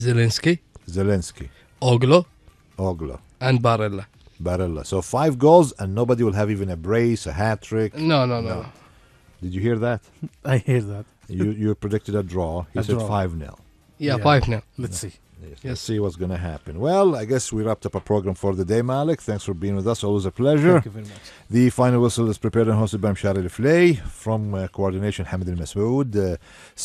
Zelensky, Oglo, Oglo, and Barella. Barella. So 5 goals and nobody will have even a brace, a hat trick. No. Did you hear that? I hear that. You predicted a draw. He A said draw. 5-0. Yeah, Yeah. 5-0. Let's see. Let's see what's going to happen. Well, I guess we wrapped up our program for the day, Malik. Thanks for being with us. Always a pleasure. Thank you very much. The final whistle is prepared and hosted by Mshari Leflay. From coordination, Hamid Al Masood.